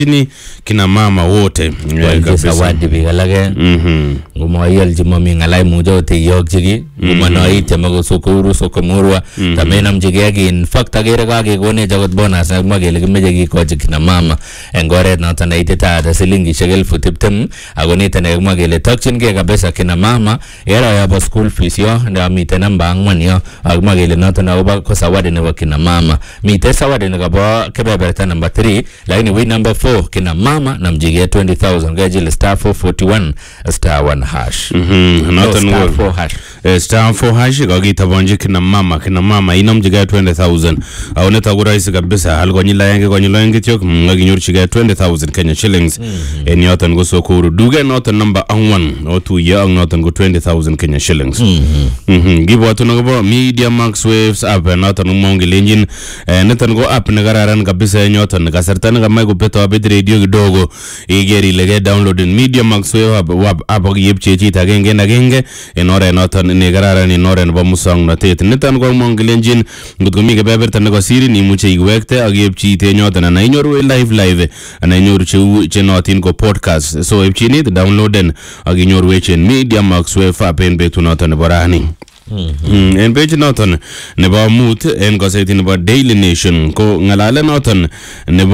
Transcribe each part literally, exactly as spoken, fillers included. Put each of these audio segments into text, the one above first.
ni kina mama wote kabisa wadi bigalage mhm ngumoyel jimomi ngalai mujo te yogjigi ngumano ite mago sokuru sokomurwa tamena mjigegi in fact agere kage gone jagot bonus magele gimeje gi ko kina mama engore na tana ite ta silingi shegel futiptem agone tana magele takchin ge kabisa kina mama era ya school fees yo nda mite namba angwan yo magele na tana oba ko sawade ne kina mama mite sawade ne gabo kebeberta number three lakini we number four kina mama na mjige twenty thousand gajile star four forty-one star one hash mhm no, star four hash eh, star four hash gagita bonje kina mama kina mama ina mjige twenty thousand aone tagura isi kabisa algonyila yange gonyilo yange tiok ngaginyorchiga twenty thousand Kenya shillings mm -hmm. en yoton go sokuru duge noton number one o two year noton go twenty thousand Kenya shillings mhm mhm give what no go media max waves app noton mongi engine eh, noton go app ne gararan kabisa nyoton kasartan ga mai go beto abid radio gidogo igeri lege download media max wave app app yepche chita genge na genge en ore noton ne gararan en ore no musong na tet noton go mongi engine ngutgo mi ge beber tan go siri ni muche igwekte agepchi te nyoton na inyoru live live na inyoru che che notin go podcast so if you need download den aginyoru wechen media max wave app en betu noton borani Mm-hmm. en page noton nebo mut en gazeti nebo Daily Nation ko ngalale noton nebo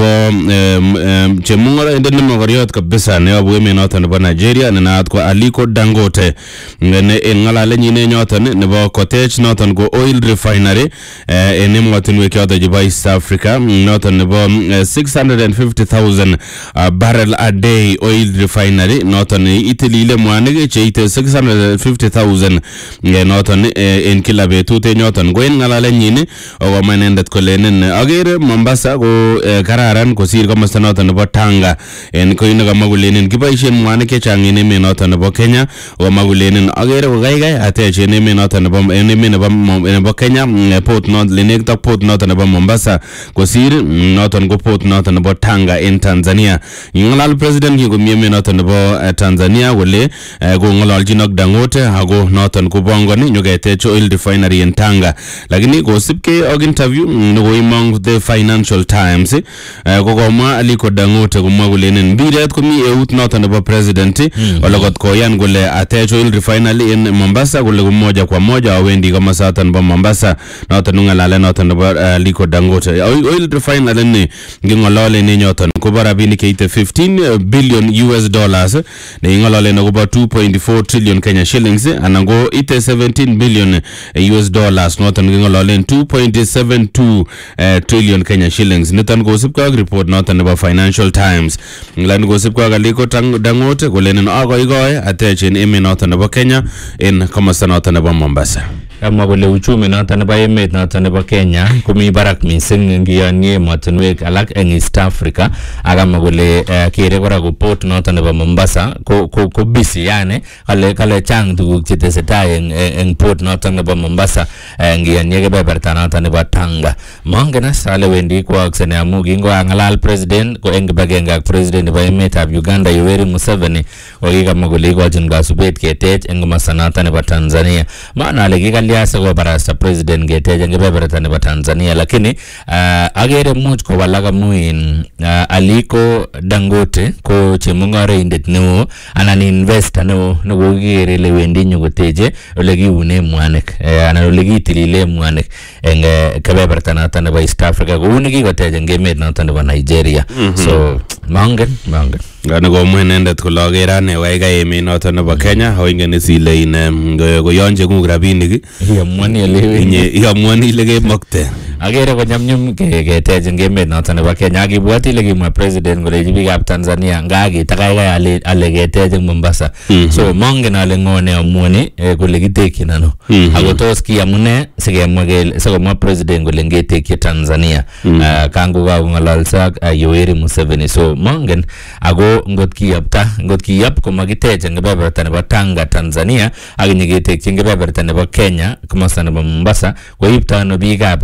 um, chemungara ende nemo gariot kabisa ne abu eme noton nebo Nigeria ne naat ko Aliko Dangote ne en ngalale nyine nyoton nebo cottage noton go oil refinery eh, en emotinwek yoto jiba East Africa noton nebo uh, six hundred fifty thousand uh, barrel a day oil refinery noton itilile mwanik che ite six hundred fifty thousand uh, noton en kila betut en yoton go en ngalale nyine o manendet kolenen agere Mombasa go kararan kosir komosta noton nebo Tanga en ko ina gamagulenen kibaishen mwanik chechang en emet noton nebo Kenya o magulenen agere go gaigai atech en emet noton nebo en emet nebo nebo Kenya port not lenekta port noton nebo Mombasa kosir noton go port noton nebo Tanga en Tanzania ngalal president ki go mi emet noton nebo Tanzania wole go ngalaljinok Dangote hago noton ko bongoni nyogete oil refinery in Tanga lakini gosipke og interview no imong the Financial Times uh, gogoma Aliko Dangote gomwa golenen biret komi eut noton nebo president mm. ologot ko yan gole atech oil refinery in Mombasa gole moja kwa moja awendi kama satan nebo Mombasa noton ngalale noton nebo Aliko Dangote oil refinery ni ngolole ni nyoton ko barabini keite fifteen billion U S dollars ne ngolole no go two point four trillion Kenya shillings anango ite seventeen billion U S dollars noton ngololen two point seven two uh, trillion Kenya shillings nitan gosip ka report noton nebo Financial Times nglan gosip ka Aliko Dangote golenen ago igoy atech en emet noton nebo Kenya en komosta noton nebo Mombasa kama gole uchumi noton nebo emet noton nebo Kenya komi barak mising ngiyanie emotinwek alak en East Africa agama gole uh, kere kora go port noton nebo Mombasa ko ko, ko busy yani kale kale chang tuguk chetesetai en, en port noton nebo Mombasa uh, ngiyanie kebeberta noton nebo Tanga mangena sale wendi ko aksene amu gingo angalal president ko eng bagenga president nebo emet ab Uganda Yoweri Museveni ogikama gole igojin gasubet ketech en masanata nebo Tanzania maana ale liasa kwa barasta president geteja ngebeberata nebo Tanzania lakini uh, agere much ko walaga muin uh, Aliko Dangote ko chemungare indet no anan investor no no gere le wendi nyogoteje ole giune mwanek uh, anan ole gitilile mwanek en uh, kebeberata nata nebo East Africa ko uni gigoteje ngemet nata nebo Nigeria mm -hmm. so mangen mangen gana go mwenendet ko lagera ne waiga emet noton nebo Kenya hoingene sile in go yonje ku rabinik yamwani ile nye yamwani ile ge mokte agere ko nyamnyum ke ketej ngemet noton nebo Kenya agibwati ile kimwa president gole biikab Tanzania ngagi takaiga ale ale ketej en Mombasa mm -hmm. so mongen ale ngone amwani gole gitekyin ano mm -hmm. agotos ki amune sigemwa gele sigemwa president gole ngetekyi Tanzania mm -hmm. uh, kango ga ngalalsa uh, Yoweri Museveni so mongen ago ngot kiyapta ngot kiyap ko magiteje ngebeberta nebo Tanga Tanzania aginyegetekyi ngebeberta nebo Kenya komosta nebo Mombasa ko iptano biikab kebeberta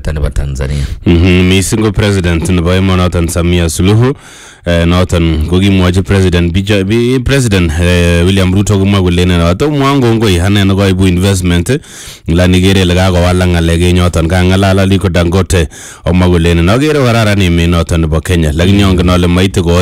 noton nebo Tanzania. Mhm, mising ko president nebo emonoton Samia Suluhu noton kokimwochi president B president William Ruto komwa kole noto mwango ngoi hane no koibu investment la nigere le kakowal ngalek enyoton kangalal Aliko Dangote omwa kole no kere kararan emet noton nebo Kenya lakini ongen ole maite